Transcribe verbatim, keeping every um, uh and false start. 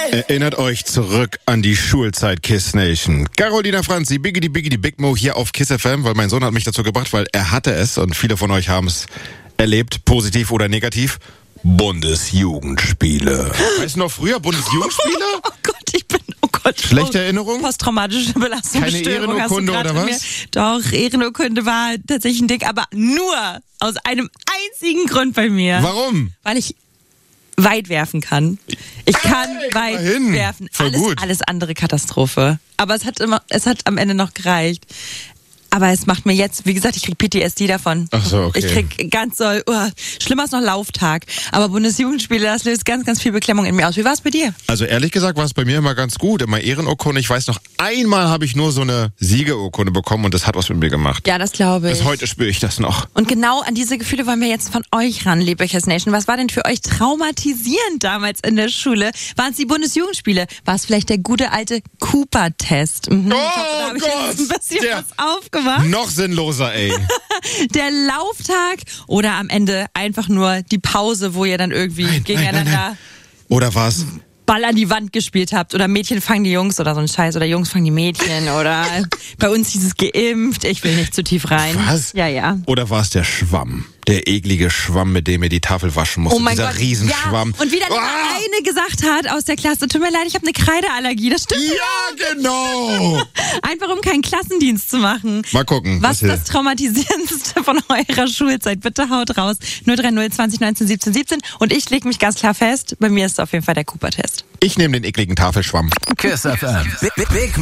Erinnert euch zurück an die Schulzeit, Kiss Nation. Carolina Franzi, Biggity Biggity Big Mo hier auf Kiss F M, weil mein Sohn hat mich dazu gebracht, weil er hatte es und viele von euch haben es erlebt, positiv oder negativ. Bundesjugendspiele. Weißt du noch früher Bundesjugendspiele? Oh Gott, ich bin, oh Gott. Schlechte Erinnerung? Posttraumatische Belastungsstörung. Keine Ehrenurkunde oder was? Doch, Ehrenurkunde war tatsächlich ein Ding, aber nur aus einem einzigen Grund bei mir. Warum? Weil ich weit werfen kann. Ich kann hey, weit immerhin. werfen. Voll Alles, gut. alles andere Katastrophe. Aber es hat immer, es hat am Ende noch gereicht. Aber es macht mir jetzt, wie gesagt, ich krieg P T S D davon. Ach so, okay. Ich krieg ganz doll, uh, schlimmer ist noch Lauftag. Aber Bundesjugendspiele, das löst ganz, ganz viel Beklemmung in mir aus. Wie war es bei dir? Also ehrlich gesagt war es bei mir immer ganz gut. Immer Ehrenurkunde. Ich weiß noch, einmal habe ich nur so eine Siegerurkunde bekommen und das hat was mit mir gemacht. Ja, das glaube ich. Bis heute spüre ich das noch. Und genau an diese Gefühle wollen wir jetzt von euch ran, liebe Kiss Nation. Was war denn für euch traumatisierend damals in der Schule? Waren es die Bundesjugendspiele? War es vielleicht der gute alte Cooper-Test? Mhm. Oh ich hoffe, da habe ich Gott! jetzt ein bisschen Der- was aufgemacht. Noch sinnloser, ey. Der Lauftag oder am Ende einfach nur die Pause, wo ihr dann irgendwie Nein, gegeneinander nein, nein, nein. Oder was? Ball an die Wand gespielt habt oder Mädchen fangen die Jungs oder so ein Scheiß oder Jungs fangen die Mädchen oder bei uns hieß es geimpft. Ich will nicht zu tief rein. Was? Ja, ja. Oder war es der Schwamm? Der eklige Schwamm, mit dem ihr die Tafel waschen musstet. Oh mein Dieser Gott. Riesenschwamm. Ja. Und wie dann immer Ah! eine gesagt hat aus der Klasse, tut mir leid, ich habe eine Kreideallergie. Das stimmt. Ja, genau. Einfach um keinen Klassendienst zu machen. Mal gucken. Was hier- ist das Traumatisierendste von eurer Schulzeit? Bitte haut raus. null drei null zwanzig neunzehn siebzehn siebzehn. Und ich lege mich ganz klar fest, bei mir ist es auf jeden Fall der Cooper-Test. Ich nehme den ekligen Tafelschwamm. Kiss F M. Big, big